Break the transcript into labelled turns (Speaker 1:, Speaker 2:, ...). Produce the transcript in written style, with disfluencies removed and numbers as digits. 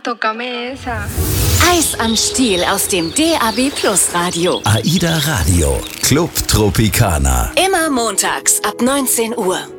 Speaker 1: Tócame esa.
Speaker 2: Eis am Stiel aus dem DAB+ Radio.
Speaker 3: AIDA Radio, Club Tropicana.
Speaker 2: Immer montags ab 19 Uhr.